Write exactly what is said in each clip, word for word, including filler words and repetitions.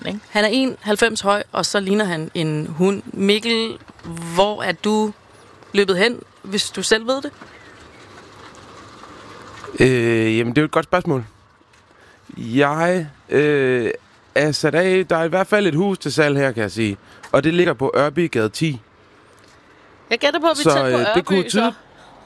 ikke? Han er en komma halvfems høj, og så ligner han en hund. Mikkel, hvor er du løbet hen, hvis du selv ved det? Øh, jamen, det er jo et godt spørgsmål. Jeg øh, er sat af... Der er i hvert fald et hus til salg her, kan jeg sige. Og det ligger på Ørbygade ti. Jeg gætter på, at vi så, er tæt på øh, Ørby, det kunne tyde... så.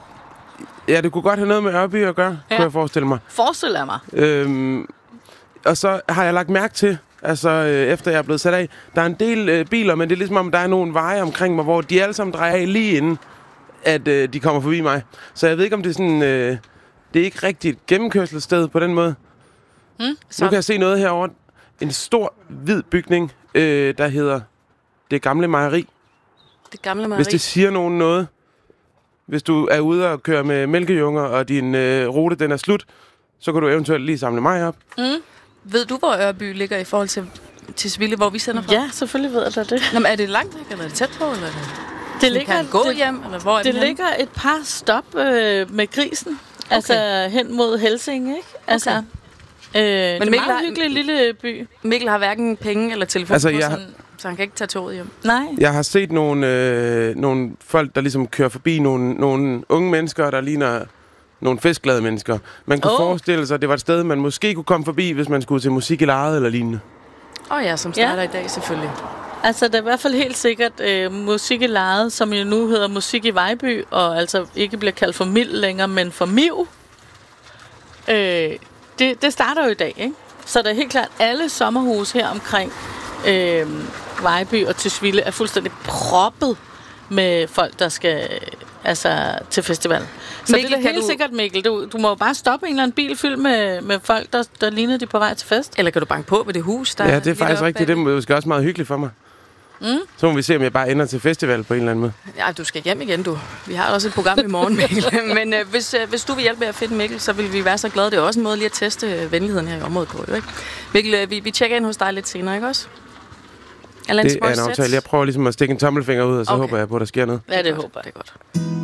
Ja, det kunne godt have noget med Ørby at gøre, ja. Kunne jeg forestille mig. Forestiller jeg mig. Øhm, og så har jeg lagt mærke til, altså øh, efter jeg er blevet sat af, der er en del øh, biler, men det er ligesom om, der er nogle veje omkring mig, hvor de alle sammen drejer af lige inden, at øh, de kommer forbi mig. Så jeg ved ikke, om det er sådan... Øh, det er ikke rigtigt et gennemkørselssted på den måde. Hmm, nu kan jeg se noget herovre. En stor, hvid bygning, øh, der hedder Det Gamle Mejeri. Det Gamle Mejeri. Hvis det siger nogen noget. Hvis du er ude og køre med mælkejunger, og din øh, rute den er slut, så kan du eventuelt lige samle mig op. Mm. Ved du, hvor Ørby ligger i forhold til, til Sville, hvor vi sender fra? Ja, selvfølgelig ved jeg da det. Nå, men er det langt væk, eller er det tæt på? Eller er det, det ligger, kan gå det, hjem, eller hvor er det det ligger et par stop øh, med grisen. Okay. Altså hen mod Helsinge, ikke? Altså, okay. øh, det er en Mikkel meget har, hyggelig lille by. Mikkel har hverken penge eller telefon altså, på, jeg, sådan, så han kan ikke tage toget hjem. Nej. Jeg har set nogle, øh, nogle folk, der ligesom kører forbi nogle, nogle unge mennesker, der ligner nogle festglade mennesker. Man kunne oh. forestille sig, at det var et sted, man måske kunne komme forbi, hvis man skulle til musik i lejet eller lignende. Åh oh ja, som starter ja. i dag selvfølgelig. Altså, det er i hvert fald helt sikkert øh, musik i lejet, som jo nu hedder Musik i Vejby, og altså ikke bliver kaldt for Mild længere, men for Miv. Øh, det, det starter jo i dag, ikke? Så det er helt klart, alle sommerhuse her omkring øh, Vejby og Tisvilde er fuldstændig proppet med folk, der skal altså, til festival. Så Mikkel, det er helt du... sikkert, Mikkel. Du, du må jo bare stoppe en eller anden bil fyldt med, med folk, der, der ligner de på vej til fest. Eller kan du banke på ved det hus, der ja, det er faktisk rigtigt. Det er måske også meget hyggeligt for mig. Mm. Så må vi se, om jeg bare ender til festival på en eller anden måde. Ja, du skal hjem igen, du. Vi har også et program i morgen, Mikkel. Men øh, hvis, øh, hvis du vil hjælpe med at finde Mikkel, så vil vi være så glade. Det er også en måde lige at teste øh, venligheden her i området på, jo, ikke? Mikkel, øh, vi, vi tjekker ind hos dig lidt senere, ikke også? Eller det er en aftale. Jeg prøver ligesom at stikke en tommelfinger ud, og så okay. håber jeg på, at der sker noget. Ja, det håber jeg. Det er godt.